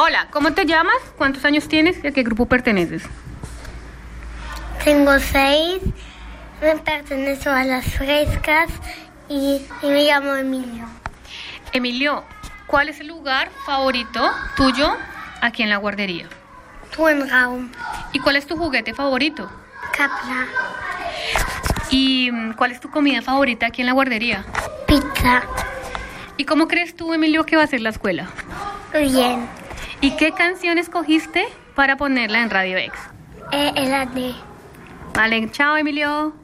Hola, ¿cómo te llamas? ¿Cuántos años tienes y a qué grupo perteneces? Tengo 6, me pertenezco a las frescas y me llamo Emilio. Emilio, ¿cuál es el lugar favorito tuyo aquí en la guardería? Turnraum, ¿Y cuál es tu juguete favorito? Capra, ¿Y cuál es tu comida favorita aquí en la guardería? pizza, ¿Y cómo crees tú, Emilio, que va a ser la escuela? bien, ¿Y qué canción escogiste para ponerla en Radio X? el AD. Vale, chao, Emilio.